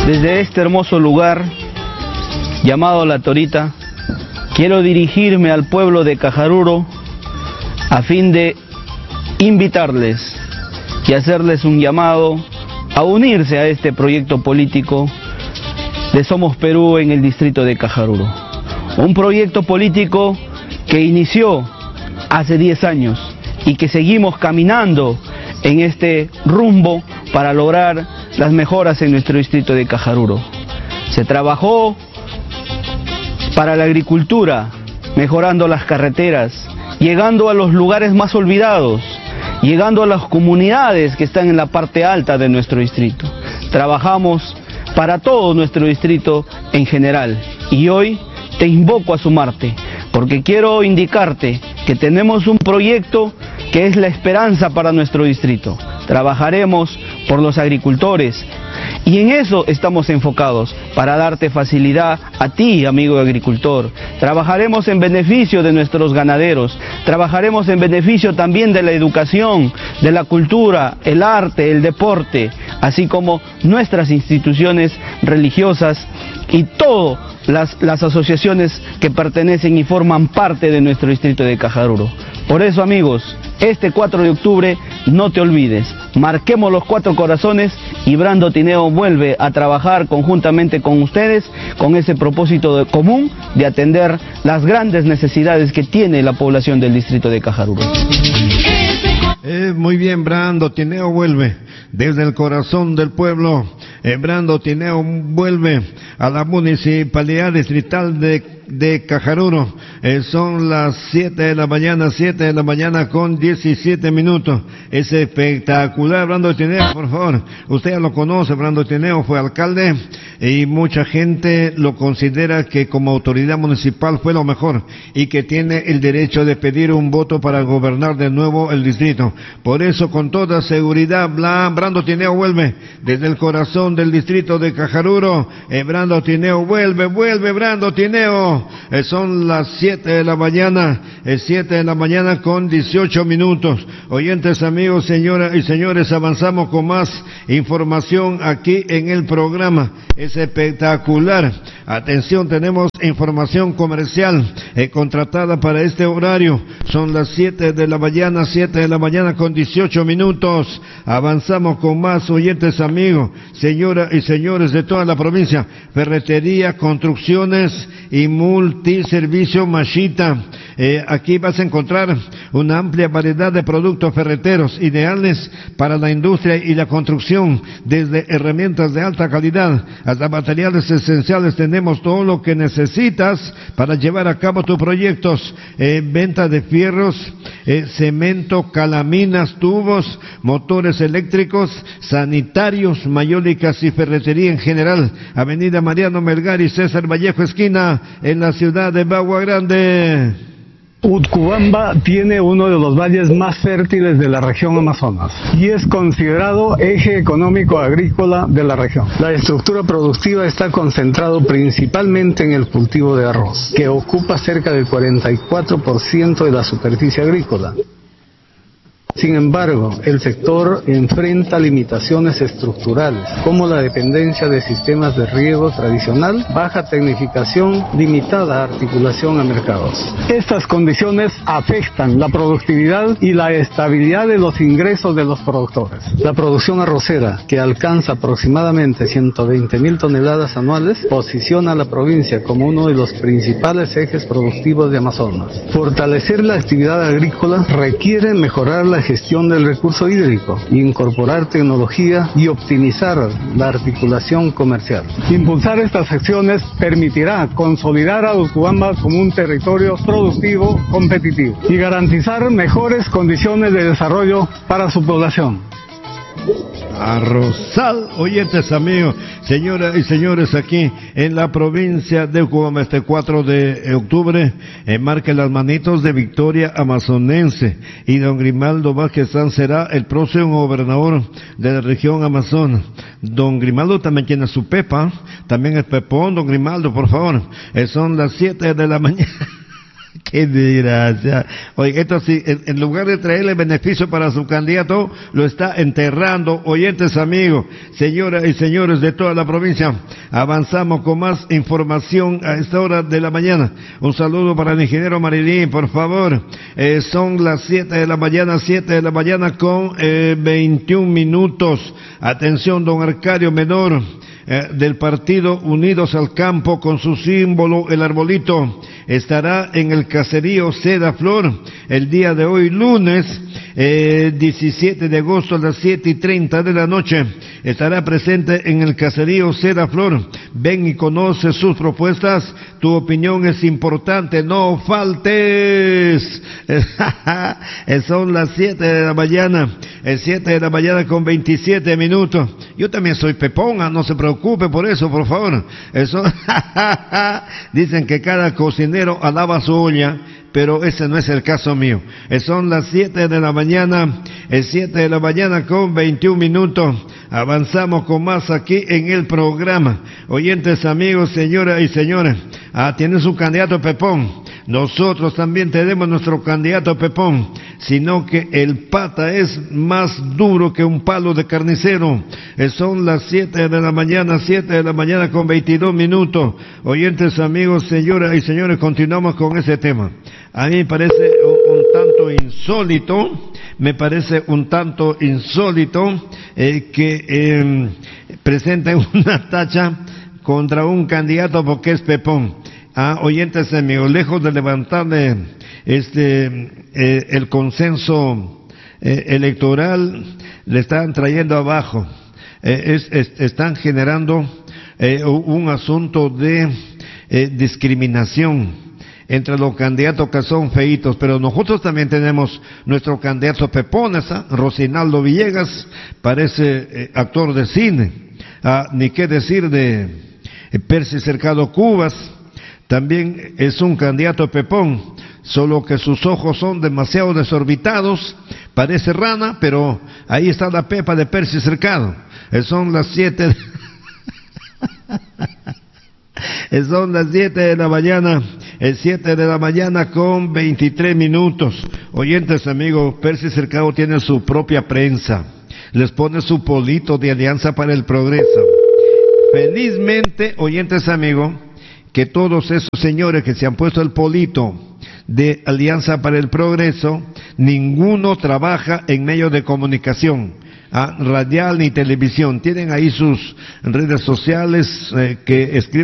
Desde este hermoso lugar, llamado La Torita, quiero dirigirme al pueblo de Cajaruro a fin de invitarles y hacerles un llamado a unirse a este proyecto político de Somos Perú en el distrito de Cajaruro. Un proyecto político que inició hace 10 años y que seguimos caminando en este rumbo para lograr las mejoras en nuestro distrito de Cajaruro. Se trabajó para la agricultura, mejorando las carreteras, llegando a los lugares más olvidados, llegando a las comunidades que están en la parte alta de nuestro distrito. Trabajamos para todo nuestro distrito en general y hoy te invoco a sumarte, porque quiero indicarte que tenemos un proyecto que es la esperanza para nuestro distrito. Trabajaremos por los agricultores y en eso estamos enfocados, para darte facilidad a ti, amigo agricultor. Trabajaremos en beneficio de nuestros ganaderos, trabajaremos en beneficio también de la educación, de la cultura, el arte, el deporte, así como nuestras instituciones religiosas y todas las asociaciones que pertenecen y forman parte de nuestro distrito de Cajaruro. Por eso, amigos, este 4 de octubre no te olvides, marquemos los 4 corazones y Brando Tineo vuelve a trabajar conjuntamente con ustedes con ese propósito común de atender las grandes necesidades que tiene la población del distrito de Cajaruro. Muy bien, Brando Tineo vuelve desde el corazón del pueblo. Brando Tineo vuelve a la municipalidad distrital de Cajaruro. Son las 7 de la mañana con 17 minutos. Es espectacular, Brando Tineo, por favor. Usted ya lo conoce, Brando Tineo fue alcalde y mucha gente lo considera que como autoridad municipal fue lo mejor y que tiene el derecho de pedir un voto para gobernar de nuevo el distrito. Por eso, con toda seguridad, Brando Tineo vuelve desde el corazón del distrito de Cajaruro. Brando Tineo vuelve, Brando Tineo. Son las 7 de la mañana con 18 minutos. Oyentes, amigos, señoras y señores, avanzamos con más información aquí en el programa. Es espectacular. Atención, tenemos información comercial contratada para este horario. Son las 7 de la mañana con 18 minutos. Avanzamos con más, oyentes, amigos, señoras y señores de toda la provincia. Ferretería, construcciones y multiservicio Mashita. Aquí vas a encontrar una amplia variedad de productos ferreteros ideales para la industria y la construcción, desde herramientas de alta calidad hasta materiales esenciales. Tenemos todo lo que necesitas para llevar a cabo tus proyectos. Venta de fierros, cemento, calaminas, tubos, motores eléctricos, sanitarios, mayólicas y ferretería en general. Avenida Mariano Melgar y César Vallejo esquina, en la ciudad de Bagua Grande. Utcubamba tiene uno de los valles más fértiles de la región Amazonas y es considerado eje económico agrícola de la región. La estructura productiva está concentrada principalmente en el cultivo de arroz, que ocupa cerca del 44% de la superficie agrícola. Sin embargo, el sector enfrenta limitaciones estructurales, como la dependencia de sistemas de riego tradicional, baja tecnificación, limitada articulación a mercados. Estas condiciones afectan la productividad y la estabilidad de los ingresos de los productores. La producción arrocera, que alcanza aproximadamente 120.000 toneladas anuales, posiciona a la provincia como uno de los principales ejes productivos de Amazonas. Fortalecer la actividad agrícola requiere mejorar la gestión del recurso hídrico, incorporar tecnología y optimizar la articulación comercial. Impulsar estas acciones permitirá consolidar a Utcubamba como un territorio productivo, competitivo y garantizar mejores condiciones de desarrollo para su población. Arrozal, oyentes, amigos, señoras y señores, aquí en la provincia de Utcubamba, este 4 de octubre, marque las manitos de victoria amazonense, y don Grimaldo Vázquez Sanz será el próximo gobernador de la región Amazonas. Don Grimaldo también tiene su pepa, también es pepón, don Grimaldo, por favor. Son las 7 de la mañana. Qué desgracia. Oye, esto sí, en lugar de traerle beneficio para su candidato, lo está enterrando. Oyentes amigos, señoras y señores de toda la provincia, avanzamos con más información a esta hora de la mañana. Un saludo para el ingeniero Marilín, por favor. Son las 7 de la mañana con 21 minutos. Atención, don Arcadio Menor, del partido Unidos al Campo, con su símbolo, el arbolito, estará en el caserío Seda Flor el día de hoy, lunes 17 de agosto a las 7:30 de la noche. Estará presente en el caserío Seda Flor. Ven y conoce sus propuestas. Tu opinión es importante, no faltes. Son las 7 de la mañana, 7 de la mañana con 27 minutos. Yo también soy pepón, no se preocupe por eso, por favor. Eso dicen que cada cocinero alaba su olla, pero ese no es el caso mío. Son las 7 de la mañana, 7 de la mañana con 21 minutos. Avanzamos con más aquí en el programa. Oyentes amigos, señoras y señores, tiene su candidato Pepón. Nosotros también tenemos nuestro candidato Pepón, sino que el pata es más duro que un palo de carnicero. Son las 7 de la mañana con 22 minutos. Oyentes amigos, señoras y señores, continuamos con ese tema. A mí me parece un tanto insólito, que presenten una tacha contra un candidato porque es Pepón. Oyentes amigos, lejos de levantarle el consenso electoral, le están trayendo abajo. Están generando un asunto de discriminación entre los candidatos que son feitos, pero nosotros también tenemos nuestro candidato Pepón, Rosinaldo Villegas, parece actor de cine. Ni qué decir de Percy Cercado Cubas, también es un candidato Pepón, solo que sus ojos son demasiado desorbitados, parece rana, pero ahí está la pepa de Percy Cercado. Son las 7 son las 7 de la mañana, 7 de la mañana con 23 minutos. Oyentes amigos, Percy Cercado tiene su propia prensa, les pone su polito de Alianza para el Progreso. Felizmente, oyentes amigos, que todos esos señores que se han puesto el polito de Alianza para el Progreso, ninguno trabaja en medios de comunicación, radial ni televisión. Tienen ahí sus redes sociales que escriben